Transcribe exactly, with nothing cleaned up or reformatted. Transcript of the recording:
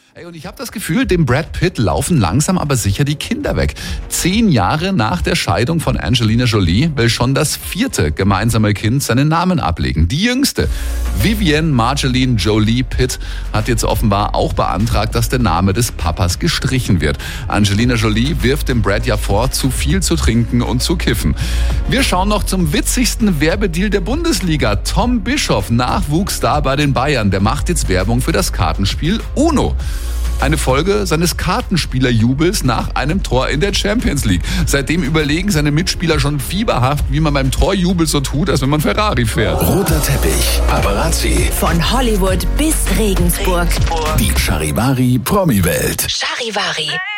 Ey, und ich habe das Gefühl, dem Brad Pitt laufen langsam aber sicher die Kinder weg. Zehn Jahre nach der Scheidung von Angelina Jolie will schon das vierte gemeinsame Kind seinen Namen ablegen. Die jüngste, Vivienne Marceline Jolie Pitt, hat jetzt offenbar auch beantragt, dass der Name des Papas gestrichen wird. Angelina Jolie wirft dem Brad ja vor, zu viel zu trinken und zu kiffen. Wir schauen noch zum witzigsten Werbedeal der Bundesliga. Tom Bischoff, Nachwuchsstar bei den Bayern, der macht jetzt Werbung für das Kartenspiel Uno. Eine Folge seines Kartenspielerjubels nach einem Tor in der Champions League. Seitdem überlegen seine Mitspieler schon fieberhaft, wie man beim Torjubel so tut, als wenn man Ferrari fährt. Roter Teppich, Paparazzi. Von Hollywood bis Regensburg. Die Charivari Promi-Welt. Charivari.